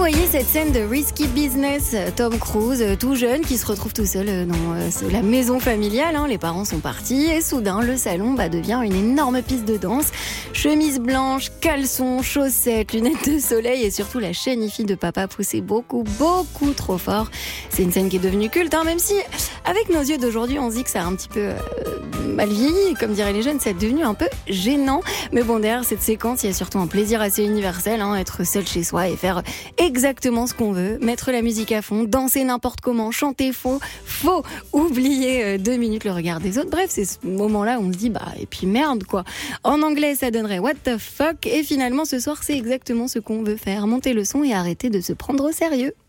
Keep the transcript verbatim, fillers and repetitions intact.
voyez cette scène de Risky Business, Tom Cruise, tout jeune, qui se retrouve tout seul dans la maison familiale. Hein. Les parents sont partis et soudain, le salon bah, devient une énorme piste de danse. Chemise blanche, caleçons, chaussettes, lunettes de soleil et surtout la chénifie de papa poussée beaucoup, beaucoup trop fort. C'est une scène qui est devenue culte, hein, même si avec nos yeux d'aujourd'hui, on se dit que ça a un petit peu euh, mal vieilli. Comme diraient les jeunes, c'est devenu un peu gênant. Mais bon, derrière cette séquence, il y a surtout un plaisir assez universel, hein, être seul chez soi et faire exactement ce qu'on veut, mettre la musique à fond, danser n'importe comment, chanter faux, faux, oublier euh, deux minutes le regard des autres. Bref, c'est ce moment-là où on se dit, bah, et puis merde, quoi. En anglais, ça donnerait what the fuck. Et finalement, ce soir, c'est exactement ce qu'on veut faire. Monter le son et arrêter de se prendre au sérieux.